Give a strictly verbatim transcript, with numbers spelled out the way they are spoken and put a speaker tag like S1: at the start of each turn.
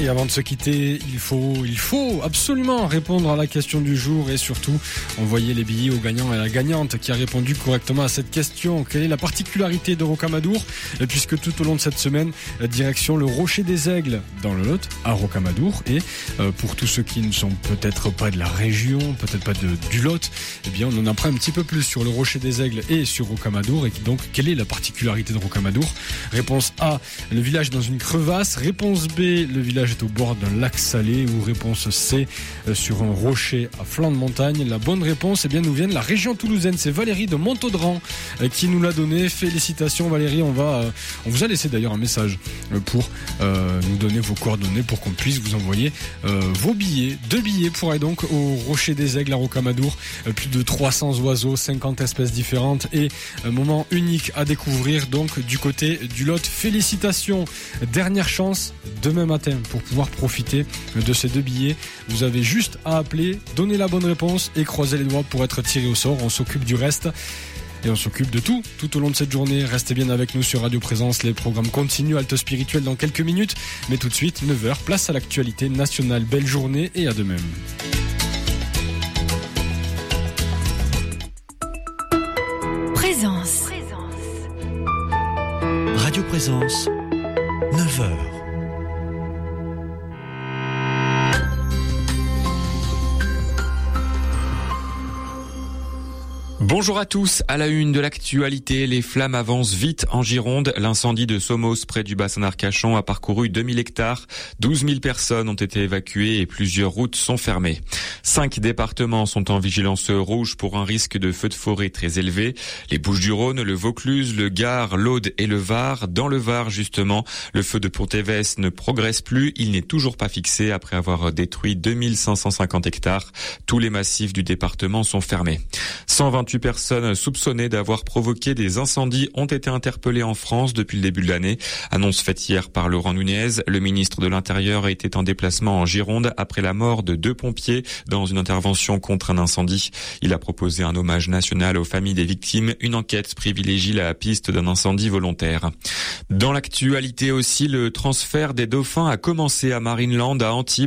S1: Et avant de se quitter, il faut, il faut absolument répondre à la question du jour et surtout envoyer les billets au gagnant et à la gagnante qui a répondu correctement à cette question. Quelle est la particularité de Rocamadour ? Puisque tout au long de cette semaine, direction le Rocher des Aigles dans le Lot, à Rocamadour. Et pour tous ceux qui ne sont peut-être pas de la région, peut-être pas de, du Lot, eh bien on en apprend un petit peu plus sur le Rocher des Aigles et sur Rocamadour. Et donc, quelle est la particularité de Rocamadour ? Réponse A, le village est dans une crevasse. Réponse B, le village est au bord d'un lac salé. Ou réponse C, euh, sur un rocher à flanc de montagne. La bonne réponse, eh bien, nous vient de la région toulousaine. C'est Valérie de Montaudran euh, qui nous l'a donné. Félicitations Valérie. On va, euh, on vous a laissé d'ailleurs un message euh, pour euh, nous donner vos coordonnées pour qu'on puisse vous envoyer euh, vos billets. Deux billets pour aller donc au Rocher des Aigles à Rocamadour. Euh, plus de trois cents oiseaux, cinquante espèces différentes et un moment unique à découvrir donc du côté du Lot. Félicitations. Dernière chance demain matin pour pouvoir profiter de ces deux billets. Vous avez juste à appeler, donner la bonne réponse et croiser les doigts pour être tiré au sort. On s'occupe du reste et on s'occupe de tout tout au long de cette journée. Restez bien avec nous sur Radio Présence. Les programmes continuent. Halte spirituelle dans quelques minutes. Mais tout de suite, neuf heures, place à l'actualité nationale. Belle journée et à demain.
S2: Présence.
S3: Radio Présence, neuf heures.
S4: Bonjour à tous, à la une de l'actualité, les flammes avancent vite en Gironde. L'incendie de Somos près du bassin d'Arcachon a parcouru deux mille hectares. douze mille personnes ont été évacuées et plusieurs routes sont fermées. Cinq départements sont en vigilance rouge pour un risque de feu de forêt très élevé. Les Bouches-du-Rhône, le Vaucluse, le Gard, l'Aude et le Var. Dans le Var, justement, le feu de Pontévès ne progresse plus. Il n'est toujours pas fixé après avoir détruit deux mille cinq cent cinquante hectares. Tous les massifs du département sont fermés. cent vingt-huit personnes soupçonnées d'avoir provoqué des incendies ont été interpellées en France depuis le début de l'année. Annonce faite hier par Laurent Nunez. Le ministre de l'Intérieur était en déplacement en Gironde après la mort de deux pompiers dans une intervention contre un incendie. Il a proposé un hommage national aux familles des victimes. Une enquête privilégie la piste d'un incendie volontaire. Dans l'actualité aussi, le transfert des dauphins a commencé à Marineland à Antibes.